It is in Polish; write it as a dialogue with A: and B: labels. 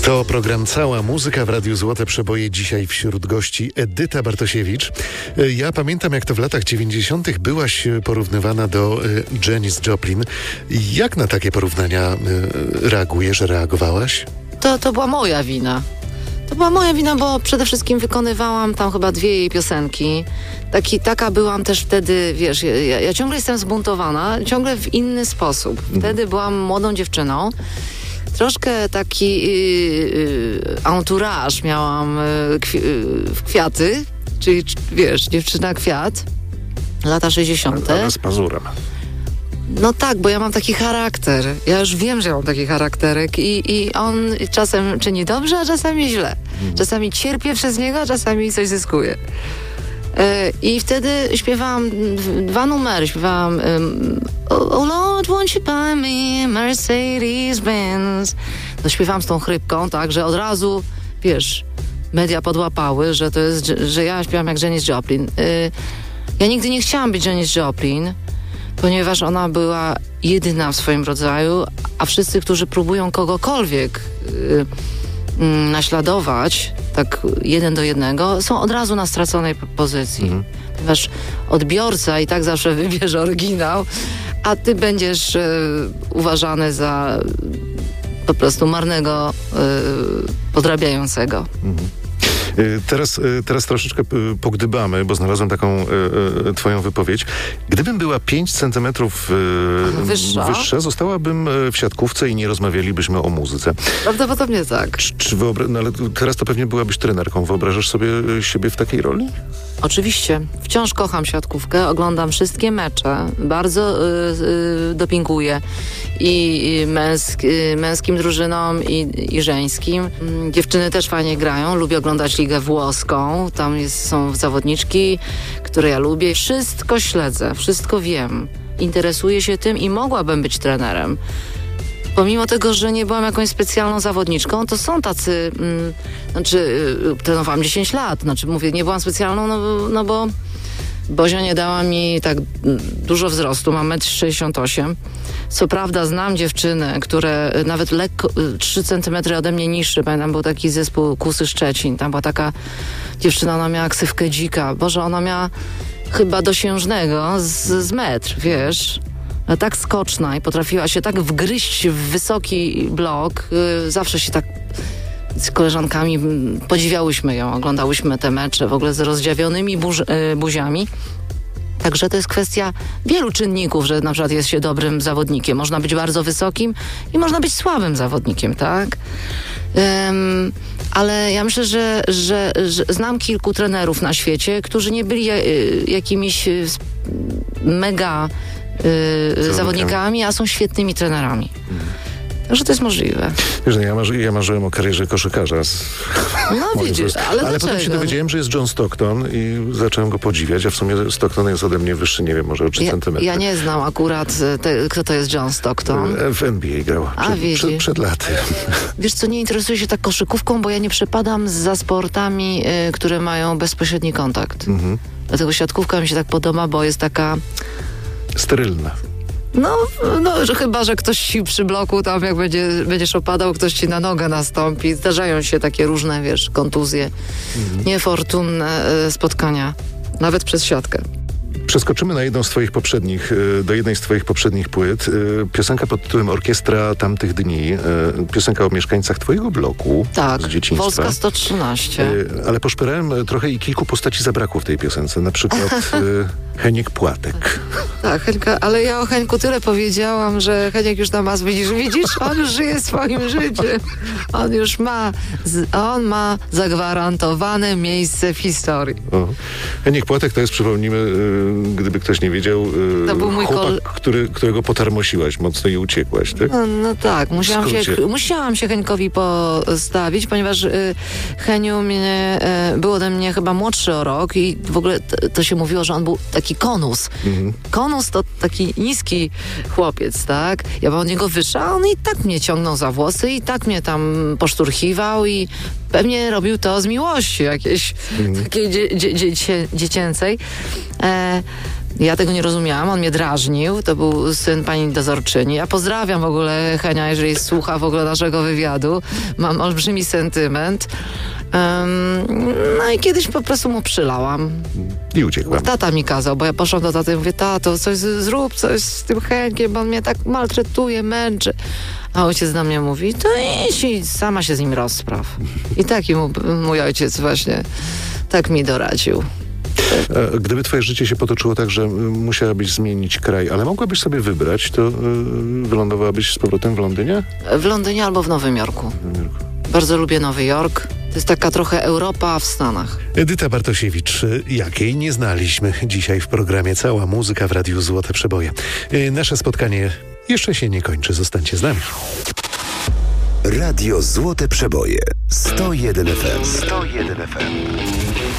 A: To program Cała Muzyka w Radiu Złote Przeboje. Dzisiaj wśród gości Edyta Bartosiewicz. Ja pamiętam, jak to w latach 90. byłaś porównywana do Janis Joplin. Jak na takie porównania reagowałaś?
B: To była moja wina. To była moja wina, bo przede wszystkim wykonywałam tam chyba 2 jej piosenki. Taka byłam też wtedy, wiesz, ja ciągle jestem zbuntowana, ciągle w inny sposób. Wtedy byłam młodą dziewczyną. Troszkę taki entourage miałam w kwiaty, czyli wiesz, dziewczyna kwiat, lata 60.
A: Ale z pazurem.
B: No tak, bo ja mam taki charakter. Ja już wiem, że ja mam taki charakterek i on czasem czyni dobrze, a czasami źle. Czasami cierpię przez niego, a czasami coś zyskuję. I wtedy śpiewałam 2 numery. Śpiewałam Oh Lord, won't you buy me a Mercedes-Benz. No śpiewałam z tą chrypką, tak, że od razu, wiesz, media podłapały, że to jest, że ja śpiewam jak Janis Joplin. Ja nigdy nie chciałam być Janis Joplin, ponieważ ona była jedyna w swoim rodzaju, a wszyscy, którzy próbują kogokolwiek naśladować, tak 1 do 1, są od razu na straconej pozycji. Ponieważ odbiorca i tak zawsze wybierze oryginał, a ty będziesz uważany za po prostu marnego podrabiającego.
A: Teraz troszeczkę pogdybamy, bo znalazłem taką twoją wypowiedź. Gdybym była 5 centymetrów wyższa, zostałabym w siatkówce i nie rozmawialibyśmy o muzyce.
B: Prawdopodobnie tak.
A: No ale teraz to pewnie byłabyś trenerką. Wyobrażasz sobie siebie w takiej roli?
B: Oczywiście. Wciąż kocham siatkówkę, oglądam wszystkie mecze, bardzo dopinguję i męskim drużynom i żeńskim. Dziewczyny też fajnie grają, lubię oglądać ligę włoską, tam są zawodniczki, które ja lubię. Wszystko śledzę, wszystko wiem, interesuję się tym i mogłabym być trenerem. Pomimo tego, że nie byłam jakąś specjalną zawodniczką, to są tacy, trenowałam 10 lat, mówię, nie byłam specjalną, no bo Bozia nie dała mi tak dużo wzrostu, mam 1,68 m. Co prawda znam dziewczyny, które nawet lekko 3 cm ode mnie niższe. Pamiętam, był taki zespół Kusy Szczecin, tam była taka dziewczyna, ona miała ksywkę dzika. Boże, ona miała chyba dosiężnego z metr, wiesz. Tak skoczna i potrafiła się tak wgryźć w wysoki blok. Zawsze się tak z koleżankami podziwiałyśmy ją, oglądałyśmy te mecze w ogóle z rozdziawionymi buziami. Także to jest kwestia wielu czynników, że na przykład jest się dobrym zawodnikiem. Można być bardzo wysokim i można być słabym zawodnikiem, tak? Ale ja myślę, że znam kilku trenerów na świecie, którzy nie byli jakimiś mega zawodnikami, a są świetnymi trenerami. Że to jest możliwe.
A: Wiesz, ja marzyłem o karierze koszykarza.
B: No widzisz, ale
A: potem się dowiedziałem, że jest John Stockton i zacząłem go podziwiać, a w sumie Stockton jest ode mnie wyższy, nie wiem, może o 3 centymetry.
B: Ja nie znam akurat, kto to jest John Stockton.
A: W NBA grał przed laty.
B: Wiesz co, nie interesuję się tak koszykówką, bo ja nie przepadam za sportami, które mają bezpośredni kontakt. Dlatego siatkówka mi się tak podoba, bo jest taka
A: sterylna.
B: No, że chyba, że ktoś ci przy bloku tam, jak będziesz opadał, ktoś ci na nogę nastąpi. Zdarzają się takie różne, wiesz, kontuzje, niefortunne spotkania, nawet przez siatkę.
A: Przeskoczymy do jednej z twoich poprzednich płyt. Piosenka pod tytułem Orkiestra tamtych dni. Piosenka o mieszkańcach twojego bloku z dzieciństwa.
B: Polska 113.
A: Ale poszperałem trochę i kilku postaci zabrakło w tej piosence. Na przykład Heniek Płatek.
B: Tak, Henka, ale ja o Henku tyle powiedziałam, że Heniek już tam widzisz, on już żyje swoim życiem. On ma zagwarantowane miejsce w historii.
A: Heniek Płatek to jest, przypomnijmy, gdyby ktoś nie wiedział,
B: to był mój
A: chłopak, którego potarmosiłaś mocno i uciekłaś, tak?
B: No tak, musiałam się Henkowi postawić, ponieważ Heniu był ode mnie chyba młodszy o rok i w ogóle to się mówiło, że on był taki konus. Konus to taki niski chłopiec, tak? Ja bym od niego wyszła, a on i tak mnie ciągnął za włosy i tak mnie tam poszturchiwał i pewnie robił to z miłości jakiejś takiej dziecięcej. Ja tego nie rozumiałam, on mnie drażnił, to był syn pani dozorczyni. Ja pozdrawiam w ogóle Henia, jeżeli słucha w ogóle naszego wywiadu. Mam olbrzymi sentyment. No i kiedyś po prostu mu przylałam.
A: I uciekłam.
B: Tata mi kazał, bo ja poszłam do taty i mówię, tato, zrób coś z tym Henkiem, bo on mnie tak maltretuje, męczy. A ojciec na mnie mówi, to idź, sama się z nim rozpraw. I taki mój ojciec właśnie tak mi doradził.
A: Gdyby twoje życie się potoczyło tak, że musiałabyś zmienić kraj, ale mogłabyś sobie wybrać, to wylądowałabyś z powrotem w Londynie?
B: W Londynie albo w Nowym Jorku. Bardzo lubię Nowy Jork. To jest taka trochę Europa w Stanach.
A: Edyta Bartosiewicz, jakiej nie znaliśmy dzisiaj w programie Cała Muzyka w Radiu Złote Przeboje. Nasze spotkanie jeszcze się nie kończy. Zostańcie z nami.
C: Radio Złote Przeboje 101 FM. 101 FM.